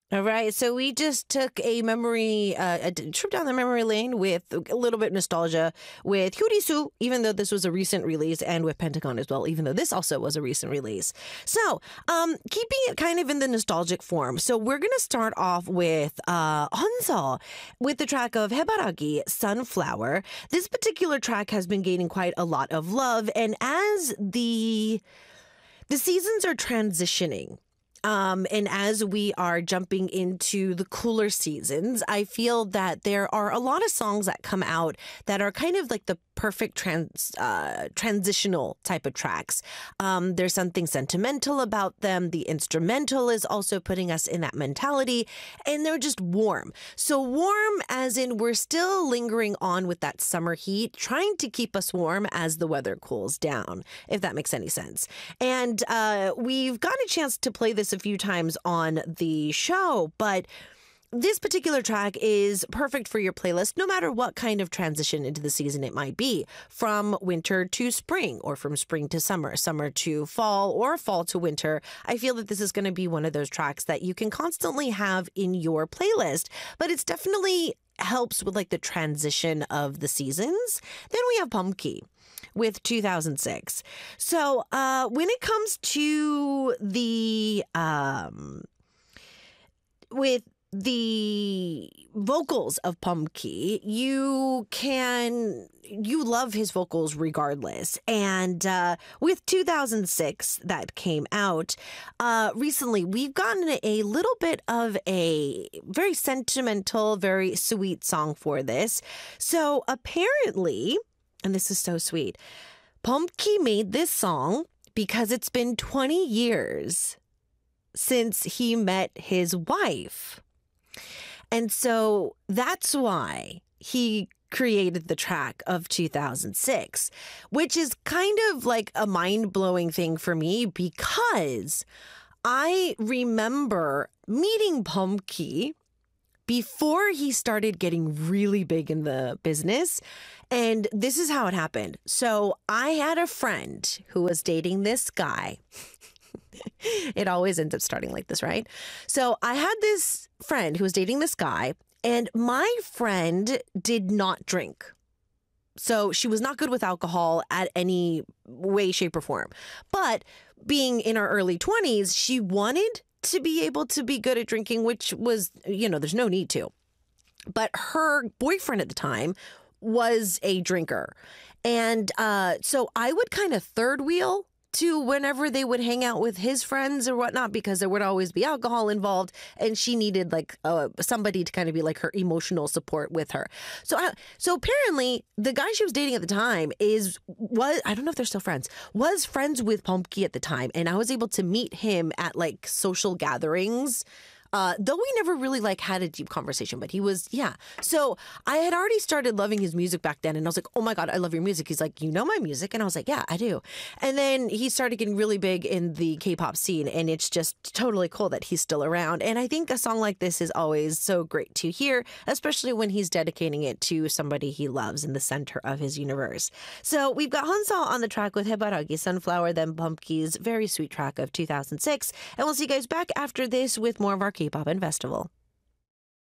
All right, so we just took a trip down the memory lane with a little bit of nostalgia with Hyurisu, even though this was a recent release, and with Pentagon as well, even though this also was a recent release. So, keeping it kind of in the nostalgic form. So we're going to start off with Hanzo with the track of Hebaragi, Sunflower. This particular track has been gaining quite a lot of love, and as the seasons are transitioning, and as we are jumping into the cooler seasons, I feel that there are a lot of songs that come out that are kind of like the perfect transitional type of tracks. There's something sentimental about them. The instrumental is also putting us in that mentality, and they're just warm. So warm as in we're still lingering on with that summer heat, trying to keep us warm as the weather cools down, if that makes any sense. And we've got a chance to play this a few times on the show, but this particular track is perfect for your playlist, no matter what kind of transition into the season it might be, from winter to spring, or from spring to summer, summer to fall, or fall to winter. I feel that this is going to be one of those tracks that you can constantly have in your playlist, but it's definitely helps with like the transition of the seasons. Then we have Pumpki with 2006. So when it comes to the vocals of Pumpki, you love his vocals regardless. And with 2006 that came out recently, we've gotten a little bit of a very sentimental, very sweet song for this. So apparently, and this is so sweet, Pumpki made this song because it's been 20 years since he met his wife. And so that's why he created the track of 2006, which is kind of like a mind-blowing thing for me, because I remember meeting Pumpki before he started getting really big in the business. And this is how it happened. So I had a friend who was dating this guy. It always ends up starting like this, right? So I had this friend who was dating this guy, and my friend did not drink. So she was not good with alcohol at any way, shape, or form. But being in her early 20s, she wanted to be able to be good at drinking, which was, there's no need to. But her boyfriend at the time was a drinker. And so I would kind of third wheel to whenever they would hang out with his friends or whatnot, because there would always be alcohol involved, and she needed like somebody to kind of be like her emotional support with her. So apparently the guy she was dating at the time was I don't know if they're still friends, was friends with Pumpki at the time, and I was able to meet him at like social gatherings. Though we never really like had a deep conversation, but he was, yeah. So I had already started loving his music back then, and I was like, oh my God, I love your music. He's like, you know my music? And I was like, yeah, I do. And then he started getting really big in the K-pop scene, and it's just totally cool that he's still around. And I think a song like this is always so great to hear, especially when he's dedicating it to somebody he loves in the center of his universe. So we've got Hansa on the track with Hebaragi, Sunflower, then Pumpki's very sweet track of 2006. And we'll see you guys back after this with more of our K-pop and festival.